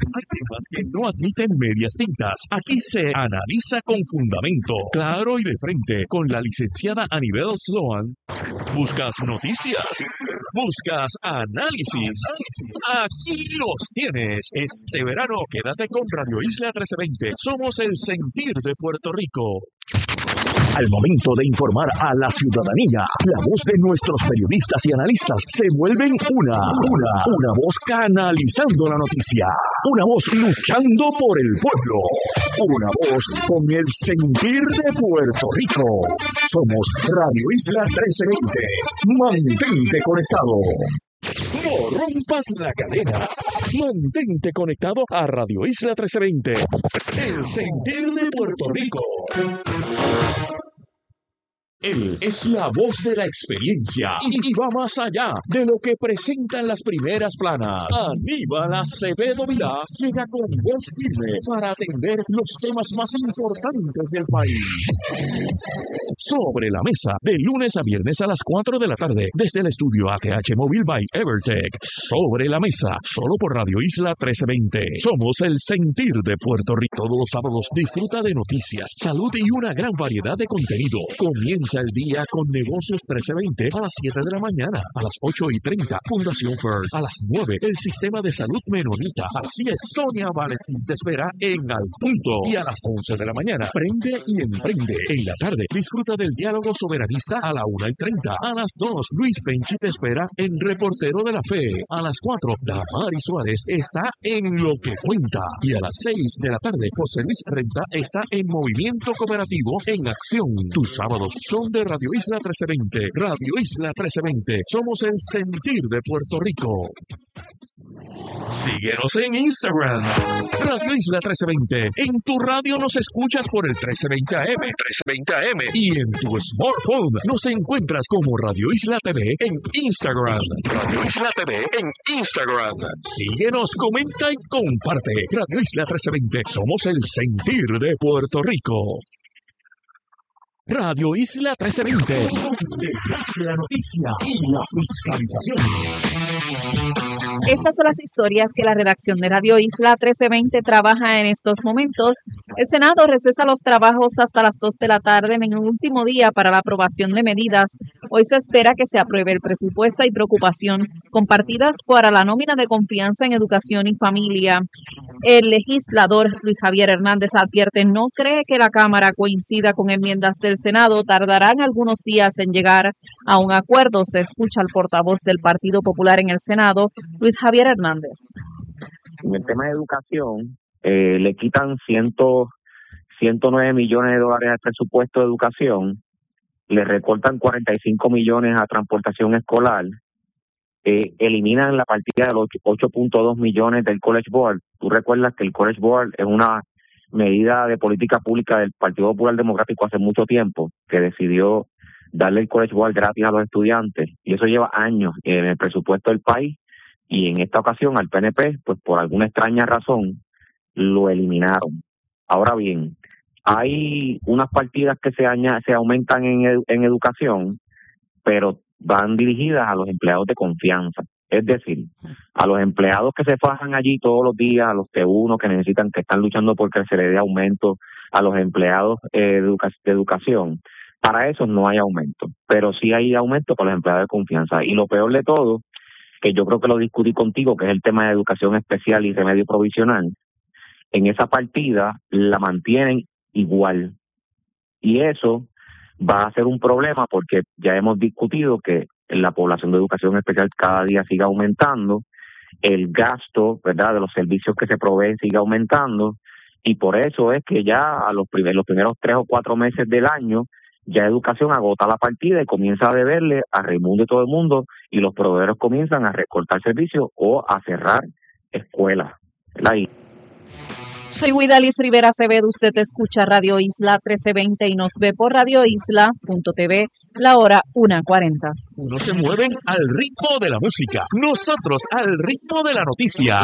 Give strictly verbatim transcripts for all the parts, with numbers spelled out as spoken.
Hay temas que no admiten medias tintas. Aquí se analiza con fundamento, claro y de frente, con la licenciada Anibel Sloan. ¿Buscas noticias? ¿Buscas análisis? Aquí los tienes. Este verano quédate con Radio Isla trece veinte. Somos el sentir de Puerto Rico. Al momento de informar a la ciudadanía, la voz de nuestros periodistas y analistas se vuelven una, una, una voz canalizando la noticia, una voz luchando por el pueblo, una voz con el sentir de Puerto Rico. Somos Radio Isla trece veinte. Mantente conectado. No rompas la cadena. Mantente conectado a Radio Isla trece veinte. El sentir de Puerto Rico. Él es la voz de la experiencia y, y va más allá de lo que presentan las primeras planas. Aníbal Acevedo Vilá llega con voz firme para atender los temas más importantes del país. Sobre la mesa, de lunes a viernes a las cuatro de la tarde, desde el estudio A T H Móvil by Evertech. Sobre la mesa, solo por Radio Isla trece veinte. Somos el sentir de Puerto Rico. Todos los sábados disfruta de noticias, salud y una gran variedad de contenido. Comienza el día con Negocios trece veinte a las siete de la mañana, a las ocho y treinta, Fundación Ferd, a las nueve, el Sistema de Salud Menonita, a las diez, Sonia Valentín te espera en Al Punto, y a las once de la mañana, Prende y Emprende. En la tarde, disfruta del diálogo soberanista a la una y treinta, a las dos, Luis Penchi te espera en Reportero de la Fe, a las cuatro, Damari Suárez está en Lo que Cuenta, y a las seis de la tarde, José Luis Renta está en Movimiento Cooperativo en Acción. Tus sábados son de Radio Isla trece veinte. Radio Isla trece veinte. Somos el sentir de Puerto Rico. Síguenos en Instagram. Radio Isla trece veinte. En tu radio nos escuchas por el trece veinte A M. trece veinte A M. Y en tu smartphone nos encuentras como Radio Isla T V en Instagram. Radio Isla T V en Instagram. Síguenos, comenta y comparte. Radio Isla trece veinte. Somos el sentir de Puerto Rico. Radio Isla trece veinte, donde nace la noticia y la fiscalización. Estas son las historias que la redacción de Radio Isla trece veinte trabaja en estos momentos. El Senado recesa los trabajos hasta las dos de la tarde en el último día para la aprobación de medidas. Hoy se espera que se apruebe el presupuesto y preocupación compartidas para la nómina de confianza en educación y familia. El legislador Luis Javier Hernández advierte no cree que la Cámara coincida con enmiendas del Senado. Tardarán algunos días en llegar a un acuerdo. Se escucha al portavoz del Partido Popular en el Senado, Luis Javier Hernández. En el tema de educación, eh, le quitan ciento, ciento nueve millones de dólares al presupuesto de educación, le recortan cuarenta y cinco millones a transportación escolar, eh, eliminan la partida de los ocho punto dos millones del College Board. Tú recuerdas que el College Board es una medida de política pública del Partido Popular Democrático hace mucho tiempo, que decidió darle el College Board gratis a los estudiantes, y eso lleva años en el presupuesto del país, y en esta ocasión al P N P, pues por alguna extraña razón, lo eliminaron. Ahora bien, hay unas partidas que se, aña, se aumentan en, edu, en educación, pero van dirigidas a los empleados de confianza. Es decir, a los empleados que se fajan allí todos los días, a los T uno que necesitan, que están luchando por que se les dé aumento, a los empleados eh, de, educa de educación. Para eso no hay aumento, pero sí hay aumento para los empleados de confianza. Y lo peor de todo, que yo creo que lo discutí contigo, que es el tema de educación especial y remedio provisional, en esa partida la mantienen igual. Y eso va a ser un problema porque ya hemos discutido que la población de educación especial cada día sigue aumentando, el gasto, ¿verdad?, de los servicios que se proveen sigue aumentando, y por eso es que ya a los, primer, los primeros tres o cuatro meses del año ya educación agota la partida y comienza a deberle a Raimundo y todo el mundo, y los proveedores comienzan a recortar servicios o a cerrar escuelas, ¿verdad? Y soy Guidalis Rivera Acevedo, usted escucha Radio Isla trece veinte y nos ve por radio isla punto t v, la hora una cuarenta. Unos se mueven al ritmo de la música, nosotros al ritmo de la noticia.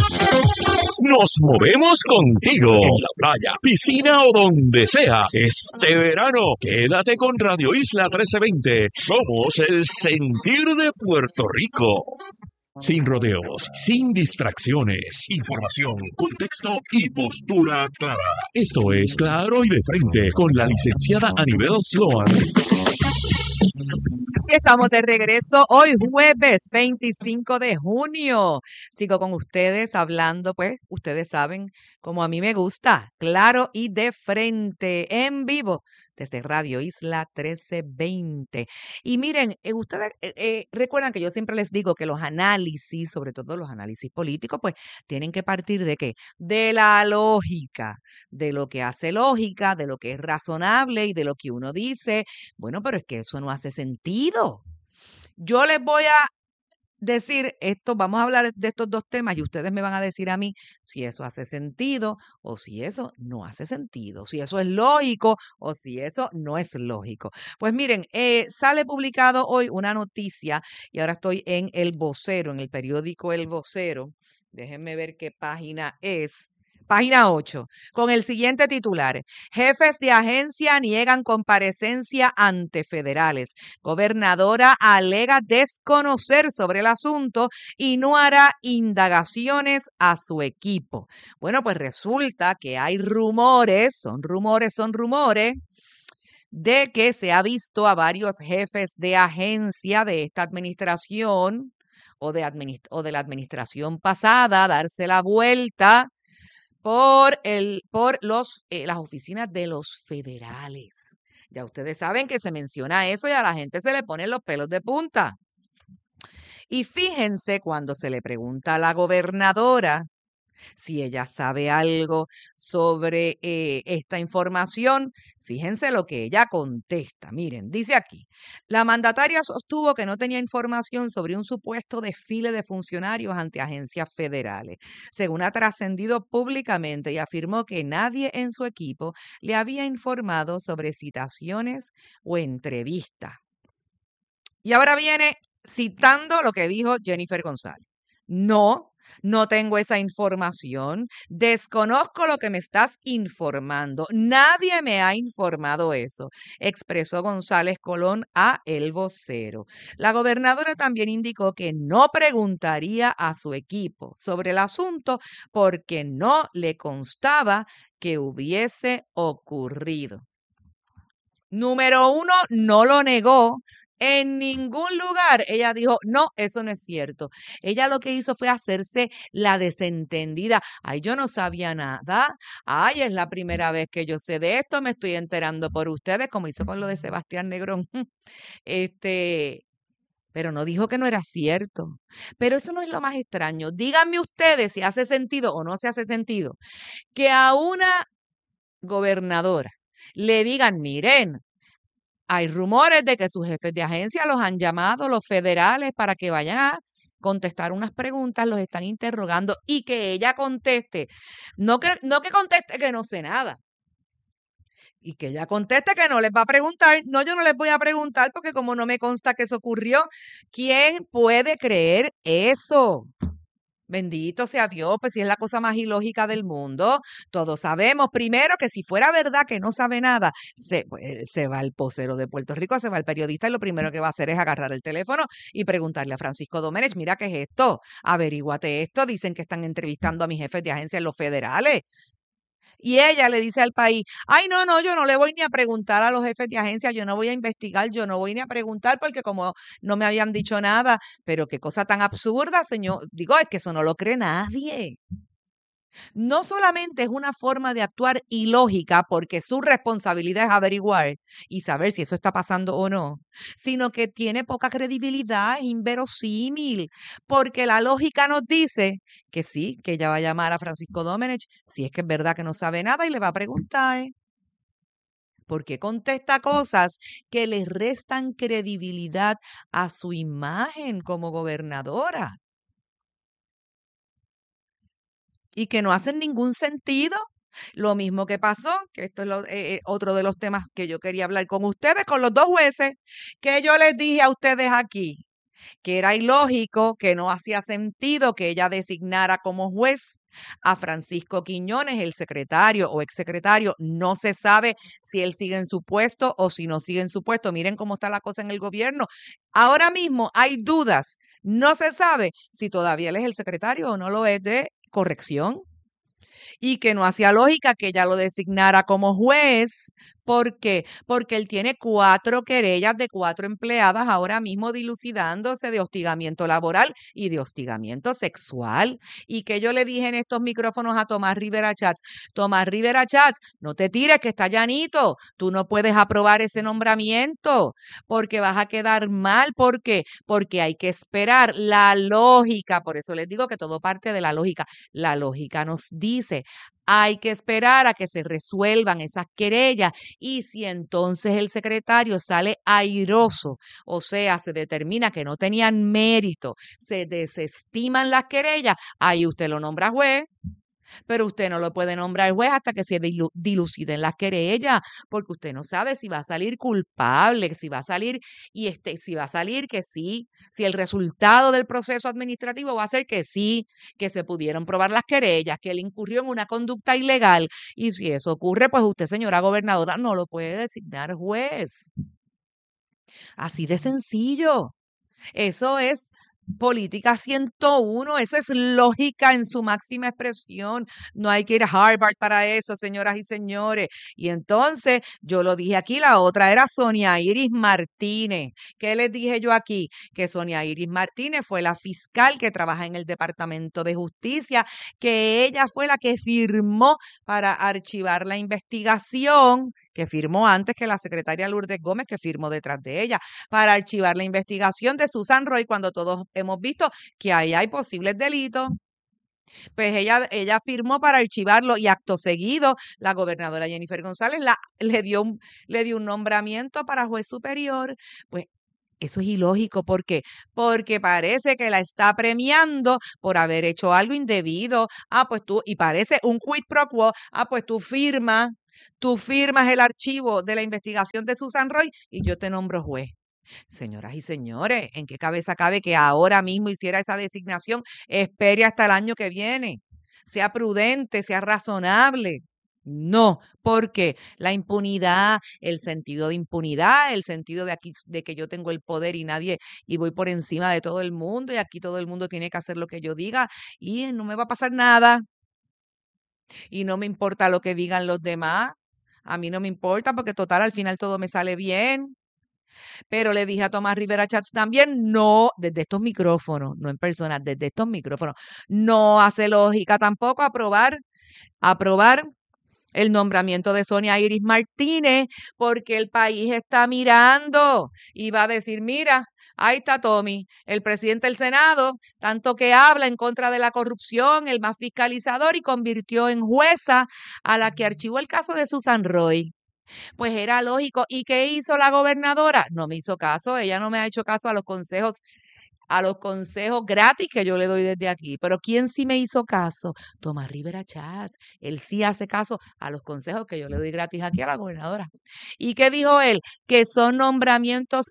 Nos movemos contigo, en la playa, piscina o donde sea. Este verano, quédate con Radio Isla trece veinte. Somos el sentir de Puerto Rico. Sin rodeos, sin distracciones. Información, contexto y postura clara. Esto es Claro y de Frente con la licenciada Anibel Sloan. Y estamos de regreso hoy jueves veinticinco de junio. Sigo con ustedes hablando, pues, ustedes saben, como a mí me gusta, claro y de frente, en vivo, desde Radio Isla trece veinte. Y miren, eh, ustedes eh, eh, recuerdan que yo siempre les digo que los análisis, sobre todo los análisis políticos, pues, tienen que partir de qué? De la lógica, de lo que hace lógica, de lo que es razonable y de lo que uno dice. Bueno, pero es que eso no hace sentido. Yo les voy a decir esto, vamos a hablar de estos dos temas y ustedes me van a decir a mí si eso hace sentido o si eso no hace sentido, si eso es lógico o si eso no es lógico. Pues miren, eh, sale publicado hoy una noticia y ahora estoy en El Vocero, en el periódico El Vocero. Déjenme ver qué página es. Página ocho, con el siguiente titular: jefes de agencia niegan comparecencia ante federales. Gobernadora alega desconocer sobre el asunto y no hará indagaciones a su equipo. Bueno, pues resulta que hay rumores, son rumores, son rumores, de que se ha visto a varios jefes de agencia de esta administración o de, administ- o de la administración pasada darse la vuelta por el por los eh, las oficinas de los federales. Ya ustedes saben que se menciona eso y a la gente se le ponen los pelos de punta. Y fíjense cuando se le pregunta a la gobernadora si ella sabe algo sobre eh, esta información, fíjense lo que ella contesta. Miren, dice aquí: la mandataria sostuvo que no tenía información sobre un supuesto desfile de funcionarios ante agencias federales, según ha trascendido públicamente, y afirmó que nadie en su equipo le había informado sobre citaciones o entrevistas. Y ahora viene citando lo que dijo Jennifer González. No, no tengo esa información. Desconozco lo que me estás informando. Nadie me ha informado eso, expresó González Colón a El Vocero. La gobernadora también indicó que no preguntaría a su equipo sobre el asunto porque no le constaba que hubiese ocurrido. Número uno, no lo negó. En ningún lugar ella dijo, no, eso no es cierto. Ella lo que hizo fue hacerse la desentendida. Ay, yo no sabía nada. Ay, es la primera vez que yo sé de esto. Me estoy enterando por ustedes, como hizo con lo de Sebastián Negrón. Este, pero no dijo que no era cierto. Pero eso no es lo más extraño. Díganme ustedes si hace sentido o no se hace sentido que a una gobernadora le digan, miren, hay rumores de que sus jefes de agencia los han llamado, los federales, para que vayan a contestar unas preguntas, los están interrogando y que ella conteste. No que, no que conteste que no sé nada. Y que ella conteste que no les va a preguntar. No, yo no les voy a preguntar porque como no me consta que eso ocurrió, ¿quién puede creer eso? Bendito sea Dios, pues si es la cosa más ilógica del mundo. Todos sabemos, primero, que si fuera verdad que no sabe nada, se, pues, se va el vocero de Puerto Rico, se va el periodista y lo primero que va a hacer es agarrar el teléfono y preguntarle a Francisco Domenech, mira, ¿qué es esto? Averíguate esto, dicen que están entrevistando a mis jefes de agencia en los federales. Y ella le dice al país, ay, no, no, yo no le voy ni a preguntar a los jefes de agencia, yo no voy a investigar, yo no voy ni a preguntar porque como no me habían dicho nada, pero qué cosa tan absurda, señor. Digo, es que eso no lo cree nadie. No solamente es una forma de actuar ilógica porque su responsabilidad es averiguar y saber si eso está pasando o no, sino que tiene poca credibilidad, es inverosímil, porque la lógica nos dice que sí, que ella va a llamar a Francisco Domenech si es que es verdad que no sabe nada y le va a preguntar. Porque contesta cosas que le restan credibilidad a su imagen como gobernadora. Y que no hacen ningún sentido. Lo mismo que pasó, que esto es lo, eh, otro de los temas que yo quería hablar con ustedes, con los dos jueces, que yo les dije a ustedes aquí, que era ilógico, que no hacía sentido que ella designara como juez A Francisco Quiñones, el secretario o exsecretario, no se sabe si él sigue en su puesto o si no sigue en su puesto. Miren cómo está la cosa en el gobierno. Ahora mismo hay dudas. No se sabe si todavía él es el secretario o no lo es de corrección. Y que no hacía lógica que ella lo designara como juez. ¿Por qué? Porque él tiene cuatro querellas de cuatro empleadas ahora mismo dilucidándose de hostigamiento laboral y de hostigamiento sexual. Y que yo le dije en estos micrófonos a Tomás Rivera Chats, Tomás Rivera Chats, no te tires que está llanito, tú no puedes aprobar ese nombramiento porque vas a quedar mal. ¿Por qué? Porque hay que esperar la lógica, por eso les digo que todo parte de la lógica. La lógica nos dice, hay que esperar a que se resuelvan esas querellas y si entonces el secretario sale airoso, o sea, se determina que no tenían mérito, se desestiman las querellas, ahí usted lo nombra juez. Pero usted no lo puede nombrar juez hasta que se dilu diluciden las querellas, porque usted no sabe si va a salir culpable, si va a salir y este, si va a salir que sí, si el resultado del proceso administrativo va a ser que sí, que se pudieron probar las querellas, que él incurrió en una conducta ilegal. Y si eso ocurre, pues usted, señora gobernadora, no lo puede designar juez. Así de sencillo. Eso es política ciento uno, eso es lógica en su máxima expresión. No hay que ir a Harvard para eso, señoras y señores. Y entonces, yo lo dije aquí, la otra era Sonia Iris Martínez. ¿Qué les dije yo aquí? Que Sonia Iris Martínez fue la fiscal que trabaja en el Departamento de Justicia, que ella fue la que firmó para archivar la investigación, que firmó antes que la secretaria Lourdes Gómez, que firmó detrás de ella, para archivar la investigación de Susan Roy cuando todos hemos visto que ahí hay posibles delitos. Pues ella, ella firmó para archivarlo y acto seguido la gobernadora Jennifer González la, le, dio un, le dio un nombramiento para juez superior. Pues eso es ilógico. ¿Por qué? Porque parece que la está premiando por haber hecho algo indebido. Ah, pues tú, y parece un quid pro quo. Ah, pues tú firmas, tú firmas el archivo de la investigación de Susan Roy y yo te nombro juez. Señoras y señores, ¿en qué cabeza cabe que ahora mismo hiciera esa designación? Espere hasta el año que viene. Sea prudente, sea razonable. No, porque la impunidad, el sentido de impunidad, el sentido de aquí de que yo tengo el poder y nadie y voy por encima de todo el mundo y aquí todo el mundo tiene que hacer lo que yo diga y no me va a pasar nada. Y no me importa lo que digan los demás. A mí no me importa porque total al final todo me sale bien. Pero le dije a Tomás Rivera Chats también, no, desde estos micrófonos, no en persona, desde estos micrófonos, no hace lógica tampoco aprobar, aprobar el nombramiento de Sonia Iris Martínez, porque el país está mirando y va a decir, mira, ahí está Tommy, el presidente del Senado, tanto que habla en contra de la corrupción, el más fiscalizador, y convirtió en jueza a la que archivó el caso de Susan Roy. Pues era lógico. ¿Y qué hizo la gobernadora? No me hizo caso, ella no me ha hecho caso a los consejos, a los consejos gratis que yo le doy desde aquí. Pero ¿quién sí me hizo caso? Tomás Rivera Chats. Él sí hace caso a los consejos que yo le doy gratis aquí a la gobernadora. ¿Y qué dijo él? Que son nombramientos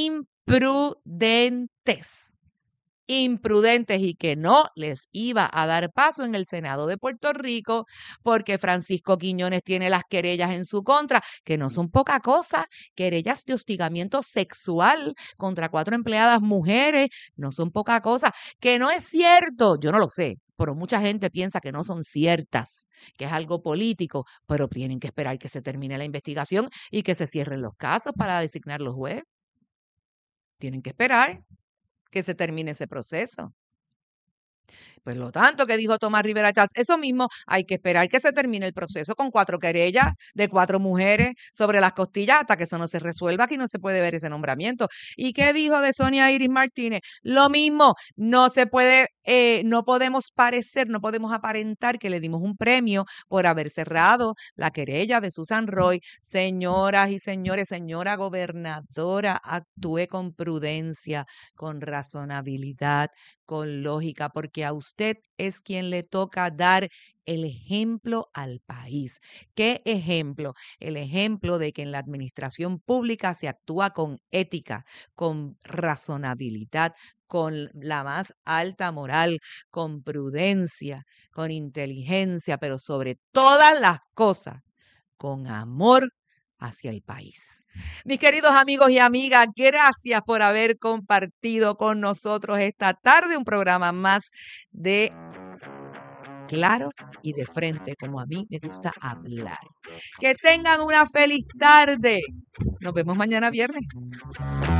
imprudentes. imprudentes y que no les iba a dar paso en el Senado de Puerto Rico porque Francisco Quiñones tiene las querellas en su contra, que no son poca cosa, querellas de hostigamiento sexual contra cuatro empleadas mujeres, no son poca cosa, que no es cierto, yo no lo sé, pero mucha gente piensa que no son ciertas, que es algo político, pero tienen que esperar que se termine la investigación y que se cierren los casos para designar los jueces. Tienen que esperar que se termine ese proceso. Pues lo tanto que dijo Tomás Rivera Chats, eso mismo, hay que esperar que se termine el proceso con cuatro querellas de cuatro mujeres sobre las costillas hasta que eso no se resuelva, aquí no se puede ver ese nombramiento. ¿Y qué dijo de Sonia Iris Martínez? Lo mismo, no se puede, eh, no podemos parecer, no podemos aparentar que le dimos un premio por haber cerrado la querella de Susan Roy. Señoras y señores, señora gobernadora, actúe con prudencia, con razonabilidad, con lógica, porque a usted es quien le toca dar el ejemplo al país. ¿Qué ejemplo? El ejemplo de que en la administración pública se actúa con ética, con razonabilidad, con la más alta moral, con prudencia, con inteligencia, pero sobre todas las cosas, con amor hacia el país. Mis queridos amigos y amigas, gracias por haber compartido con nosotros esta tarde un programa más de Claro y de Frente, como a mí me gusta hablar. Que tengan una feliz tarde. Nos vemos mañana viernes.